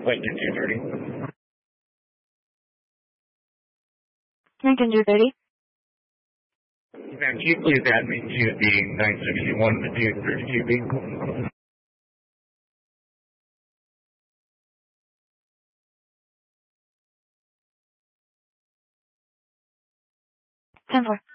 Wait to 230. Lincoln 230. Can you please add me to the 961 to 232B? 10-4.